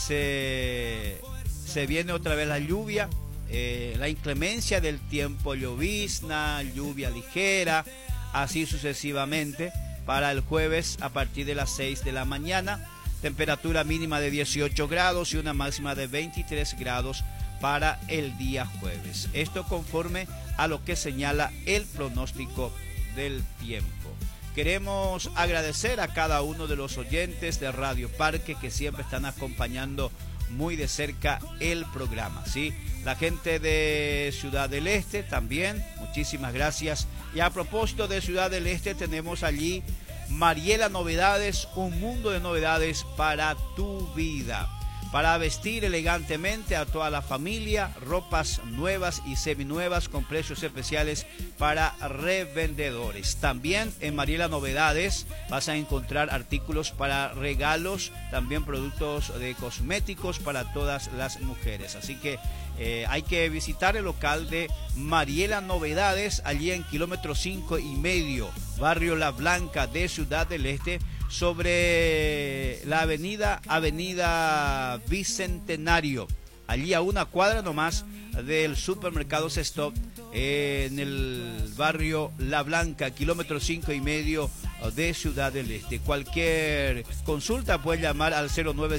se viene otra vez la lluvia, la inclemencia del tiempo, llovizna, lluvia ligera, así sucesivamente. Para el jueves a partir de las 6 de la mañana, temperatura mínima de 18 grados y una máxima de 23 grados para el día jueves. Esto conforme a lo que señala el pronóstico del tiempo. Queremos agradecer a cada uno de los oyentes de Radio Parque que siempre están acompañando muy de cerca el programa, ¿sí? La gente de Ciudad del Este también, muchísimas gracias. Y a propósito de Ciudad del Este, tenemos allí Mariela Novedades, un mundo de novedades para tu vida. Para vestir elegantemente a toda la familia, ropas nuevas y seminuevas con precios especiales para revendedores. También en Mariela Novedades vas a encontrar artículos para regalos, también productos de cosméticos para todas las mujeres. Así que hay que visitar el local de Mariela Novedades, allí en kilómetro 5,5, barrio La Blanca de Ciudad del Este, sobre la avenida Bicentenario, allí a una cuadra nomás del supermercado Stop, en el barrio La Blanca, kilómetro 5,5 de Ciudad del Este. Cualquier consulta puede llamar al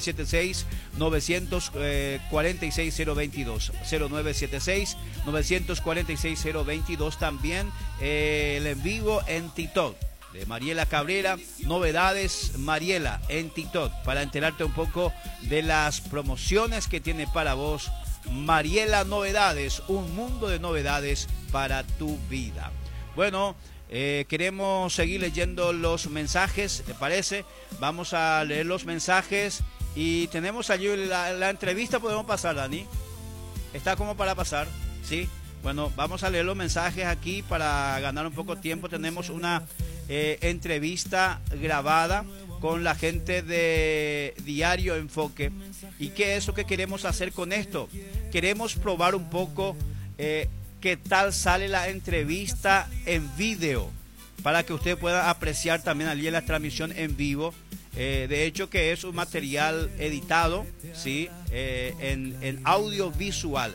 0976-946-022, 0976-946-022. También el en vivo en TikTok de Mariela Cabrera, Novedades Mariela en TikTok, para enterarte un poco de las promociones que tiene para vos Mariela Novedades, un mundo de novedades para tu vida. Bueno, queremos seguir leyendo los mensajes, ¿te parece? Vamos a leer los mensajes y tenemos allí la entrevista. ¿Podemos pasar, Dani? ¿Está como para pasar? ¿Sí? Bueno, vamos a leer los mensajes aquí para ganar un poco de tiempo. Tenemos una entrevista grabada con la gente de Diario Enfoque. ¿Y qué es lo que queremos hacer con esto? Queremos probar un poco qué tal sale la entrevista en video, para que usted pueda apreciar también allí en la transmisión en vivo. De hecho, que es un material editado, ¿sí? En audiovisual,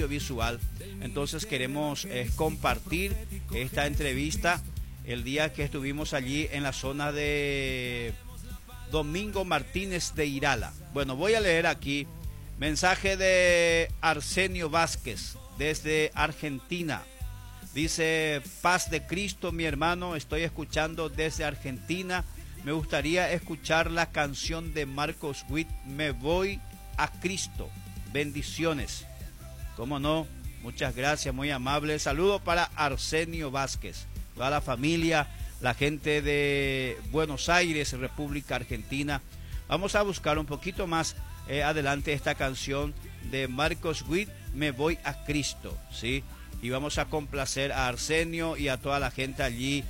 Entonces queremos compartir esta entrevista el día que estuvimos allí en la zona de Domingo Martínez de Irala. Bueno, voy a leer aquí mensaje de Arsenio Vázquez desde Argentina. Dice: paz de Cristo, mi hermano, estoy escuchando desde Argentina. Me gustaría escuchar la canción de Marcos Witt, Me voy a Cristo. Bendiciones. ¿Cómo no? Muchas gracias, muy amable. Saludo para Arsenio Vázquez, toda la familia, la gente de Buenos Aires, República Argentina. Vamos a buscar un poquito más adelante esta canción de Marcos Witt, Me voy a Cristo, ¿sí? Y vamos a complacer a Arsenio y a toda la gente allí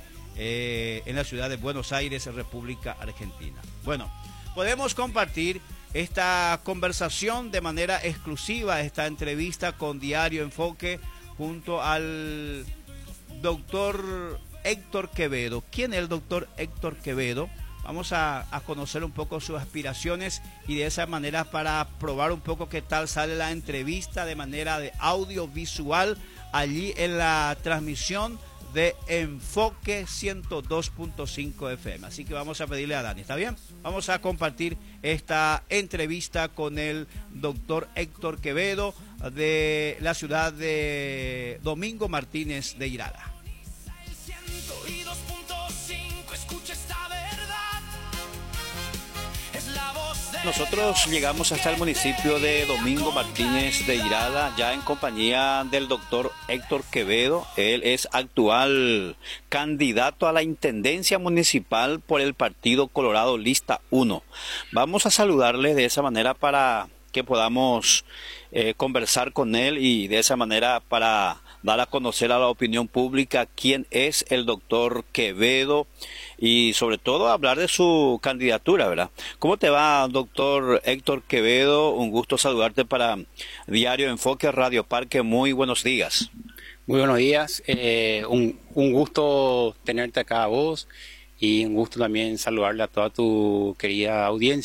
en la ciudad de Buenos Aires, República Argentina. Bueno, podemos compartir esta conversación de manera exclusiva, esta entrevista con Diario Enfoque, junto al doctor Héctor Quevedo. ¿Quién es el doctor Héctor Quevedo? Vamos a conocer un poco sus aspiraciones y de esa manera para probar un poco qué tal sale la entrevista de manera de audiovisual allí en la transmisión de Enfoque 102.5 FM. Así que vamos a pedirle a Dani, ¿está bien? Vamos a compartir esta entrevista con el doctor Héctor Quevedo de la ciudad de Domingo Martínez de Irala. Nosotros llegamos hasta el municipio de Domingo Martínez de Irala, ya en compañía del doctor Héctor Quevedo. Él es actual candidato a la intendencia municipal por el Partido Colorado Lista 1. Vamos a saludarle de esa manera para que podamos conversar con él y de esa manera para dar a conocer a la opinión pública quién es el doctor Quevedo y sobre todo hablar de su candidatura, ¿verdad? ¿Cómo te va, doctor Héctor Quevedo? Un gusto saludarte para Diario Enfoque, Radio Parque. Muy buenos días. Muy buenos días. Un gusto tenerte acá a vos y un gusto también saludarle a toda tu querida audiencia.